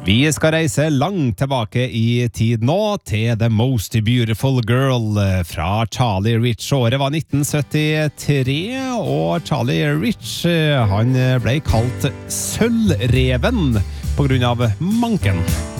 Vi skal reise langt tilbake i tid nå til The Most Beautiful Girl fra Charlie Rich. Året var 1973, og Charlie Rich han ble kalt Sølvreven på grunn av manken.